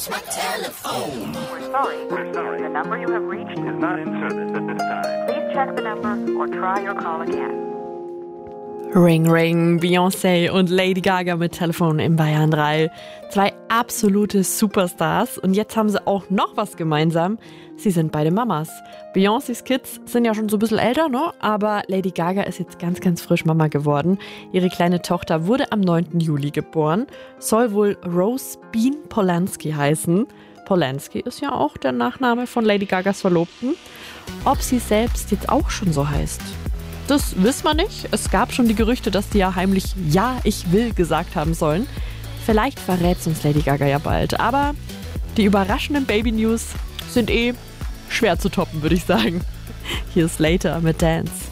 We're sorry. The number you have reached is not in service at this time. Please check the number or try your call again. Ring Ring, Beyoncé und Lady Gaga mit Telefon in Bayern 3. 2 absolute Superstars und jetzt haben sie auch noch was gemeinsam. Sie sind beide Mamas. Beyoncés Kids sind ja schon so ein bisschen älter, ne? Aber Lady Gaga ist jetzt ganz, ganz frisch Mama geworden. Ihre kleine Tochter wurde am 9. Juli geboren, soll wohl Rose Bean Polanski heißen. Polanski ist ja auch der Nachname von Lady Gagas Verlobten. Ob sie selbst jetzt auch schon so heißt? Das wissen wir nicht. Es gab schon die Gerüchte, dass die ja heimlich "Ja, ich will" gesagt haben sollen. Vielleicht verrät uns Lady Gaga ja bald. Aber die überraschenden Baby-News sind schwer zu toppen, würde ich sagen. Hier ist Later mit Dance.